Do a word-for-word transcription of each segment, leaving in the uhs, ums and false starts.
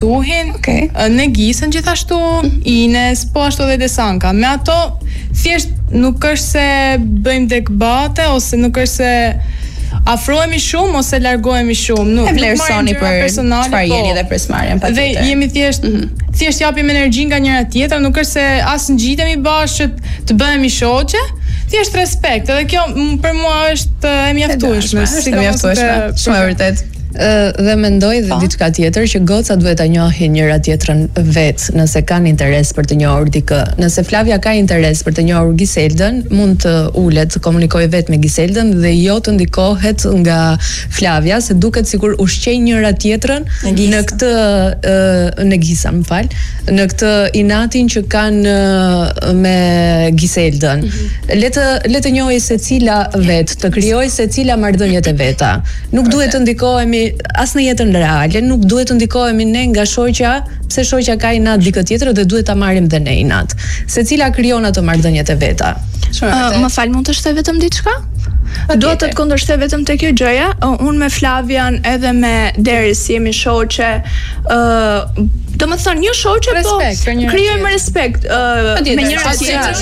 Ruhin, okay. Negisën gjithashtu, Ines, po ashtu edhe Desanka. Me ato thjesht nuk është se bëjmë dekbate ose nuk është se afrohemi shumë ose largohemi shumë. Nuk, e vlerësoni për çfarë jeni dhe për smarrjen patjetër. Dhe jemi thjesht mm -hmm. thjesht japim energji nga njëra tjetra, nuk është se as ngjitemi bashkë të bëhemi shoqe. Thjesht respekt. Edhe kjo për mua është e mjaftueshme. Është e mjaftueshme. Shumë e vërtet. Uh, dhe mendoj dhe diçka tjetër që gocat duhet ta njohin njëra tjetrën vetë nëse kanë interes për të njohur dikë. Nëse Flavia ka interes për të njohur Giseldën, mund të ulet të komunikojë vetë me Giseldën dhe jo të ndikohet nga Flavia, se duket sikur ushqej njëra tjetrën në këtë uh, në Gisa, më fal, në këtë inatin që kanë uh, me Giseldën. Mm-hmm. Le të le të njohë secila vetë, të krijojë secila marrëdhëniet e veta. Nuk okay. duhet të ndikohemi as në jetën reale, nuk duhet të ndikohemi ne nga shoqja, pse shoqja ka inat dikë tjetër dhe duhet ta marrim dhe ne inat. Secila krijon ato marrëdhëniet e veta. Uh, më fal, mund të shtoj vetëm diçka? Do të të kundërshtoj vetëm te kjo gjëja. Uh, unë me Flavian edhe me Deris jemi shoqe. Uh, do të thonë një shoqe, po krijojmë respekt uh, me njëra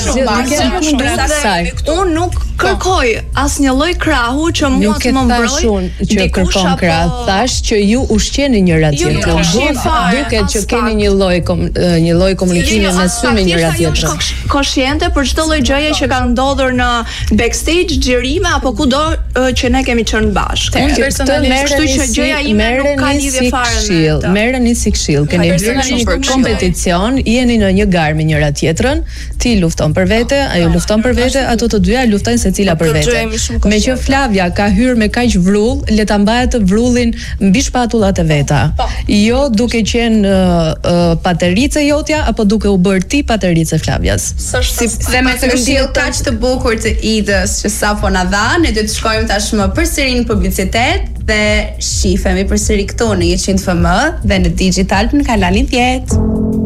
tjetrën. Unë nuk kërkoj asnjë lloj krahu që mua të më mbrojë. Nuk që kërkon krah, thash që ju ushqeni njëra tjetrën. Duket që keni një lloj një lloj komunikimi mes sy me njëra tjetrën. Konsciente për çdo lloj gjëje që ka ndodhur në backstage, xhirime apo kudo që ne kemi qenë bashkë. Unë personalisht, kështu që gjëja ime nuk ka lidhje fare me këtë. Merreni si këshill, keni një kompeticion, jeni në një garë me njëra tjetrën, ti lufton për vete, ajo lufton për vete, ato të dyja luftojnë secila për vete. Me që Flavia ka hyrë me kaq vrull, le ta mbahet vrullin mbi shpatullat e veta. Jo duke qenë uh, uh, paterice jotja apo duke u bërë ti paterice Flavias. Si, dhe me të këshill kaq të bukur të Idës që sapo na dha, ne do të shkojmë tashmë përsëri në publicitet dhe shifemi përsëri këtu në njëqind F M dhe në Digital në kanalin dhjetë.